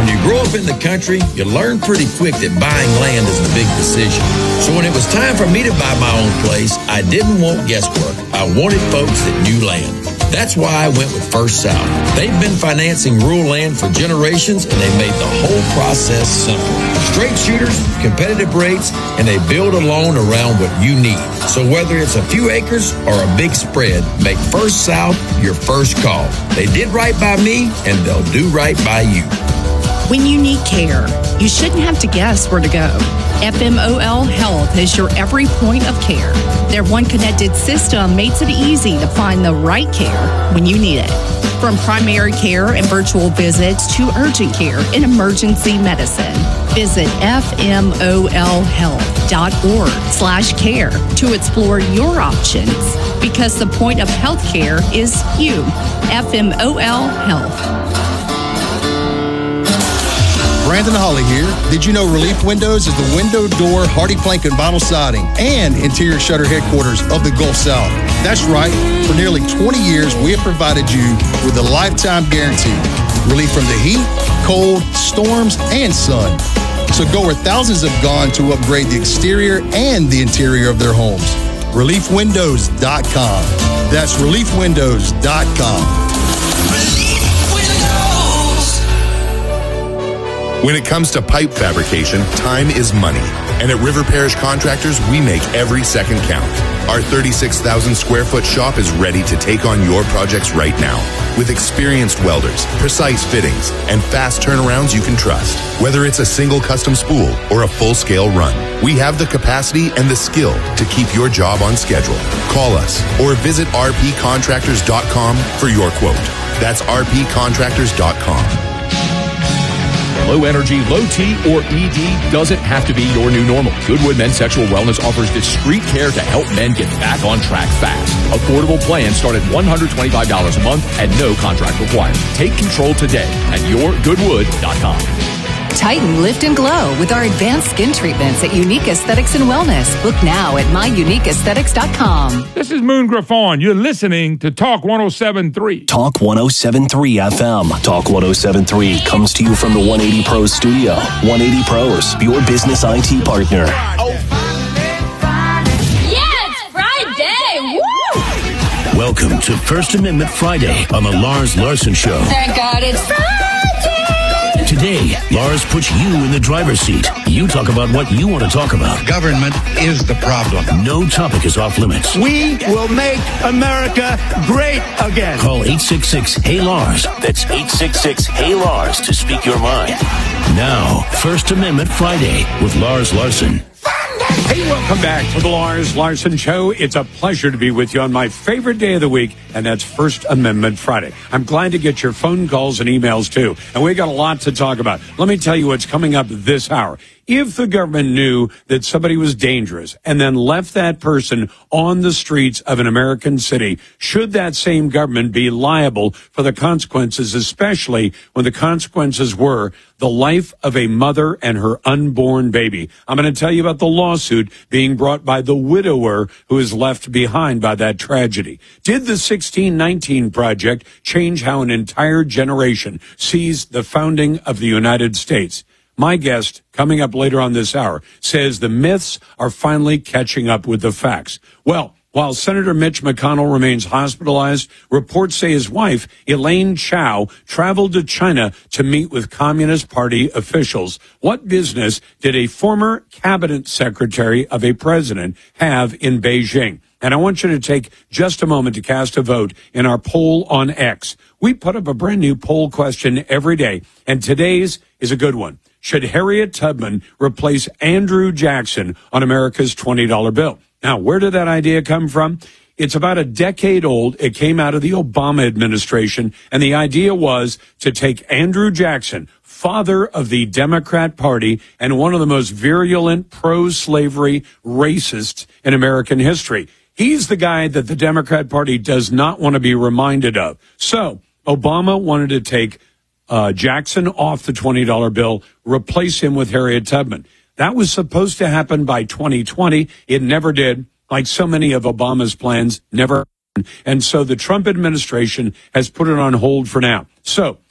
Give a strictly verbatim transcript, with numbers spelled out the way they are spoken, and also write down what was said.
When you grow up in the country, you learn pretty quick that buying land is a big decision. So when it was time for me to buy my own place, I didn't want guesswork. I wanted folks that knew land. That's why I went with First South. They've been financing rural land for generations, and they made the whole process simple. Straight shooters, competitive rates, and they build a loan around what you need. So whether it's a few acres or a big spread, make First South your first call. They did right by me, and they'll do right by you. When you need care, you shouldn't have to guess where to go. F M O L Health is your every point of care. Their one connected system makes it easy to find the right care when you need it. From primary care and virtual visits to urgent care and emergency medicine. Visit F M O L health dot org slash care to explore your options. Because the point of healthcare is you. F M O L Health. Brandon Holly here. Did you know Relief Windows is the window, door, hardy plank, and vinyl siding and interior shutter headquarters of the Gulf South? That's right. For nearly twenty years, we have provided you with a lifetime guarantee. Relief from the heat, cold, storms, and sun. So go where thousands have gone to upgrade the exterior and the interior of their homes. relief windows dot com. That's relief windows dot com. When it comes to pipe fabrication, time is money. And at River Parish Contractors, we make every second count. Our thirty-six thousand square foot shop is ready to take on your projects right now. With experienced welders, precise fittings, and fast turnarounds you can trust. Whether it's a single custom spool or a full-scale run, we have the capacity and the skill to keep your job on schedule. Call us or visit r p contractors dot com for your quote. That's r p contractors dot com. Low energy, low T, or E D doesn't have to be your new normal. Goodwood Men's Sexual Wellness offers discreet care to help men get back on track fast. Affordable plans start at one hundred twenty-five dollars a month and no contract required. Take control today at your goodwood dot com. Tighten, lift, and glow with our advanced skin treatments at Unique Aesthetics and Wellness. Book now at my unique aesthetics dot com. This is Moon Griffon. You're listening to Talk one oh seven point three. Talk one oh seven point three F M. Talk one oh seven point three comes to you from the one eighty Pros studio. one eighty Pros, your business I T partner. Yeah, it's Friday! Woo! Welcome to First Amendment Friday on the Lars Larson Show. Thank God it's Friday! Today, Lars puts you in the driver's seat. You talk about what you want to talk about. Government is the problem. No topic is off limits. We will make America great again. Call eight six six, H E Y, Lars. That's eight six six, H E Y, Lars to speak your mind. Now, First Amendment Friday with Lars Larson. Hey, welcome back to the Lars Larson Show. It's a pleasure to be with you on my favorite day of the week, and that's First Amendment Friday. I'm glad to get your phone calls and emails, too. And we got a lot to talk about. Let me tell you what's coming up this hour. If the government knew that somebody was dangerous and then left that person on the streets of an American city, should that same government be liable for the consequences, especially when the consequences were the life of a mother and her unborn baby? I'm going to tell you about the lawsuit being brought by the widower who is left behind by that tragedy. Did the sixteen nineteen Project change how an entire generation sees the founding of the United States? My guest, coming up later on this hour, says the myths are finally catching up with the facts. Well, while Senator Mitch McConnell remains hospitalized, reports say his wife, Elaine Chao, traveled to China to meet with Communist Party officials. What business did a former cabinet secretary of a president have in Beijing? And I want you to take just a moment to cast a vote in our poll on X. We put up a brand new poll question every day, and today's is a good one. Should Harriet Tubman replace Andrew Jackson on America's twenty dollar bill? Now, where did that idea come from? It's about a decade old. It came out of the Obama administration, and the idea was to take Andrew Jackson, father of the Democrat Party and one of the most virulent pro-slavery racists in American history. He's the guy that the Democrat Party does not want to be reminded of. So Obama wanted to take uh, Jackson off the twenty dollar bill, replace him with Harriet Tubman. That was supposed to happen by twenty twenty. It never did. Like so many of Obama's plans, never happened. And so the Trump administration has put it on hold for now. So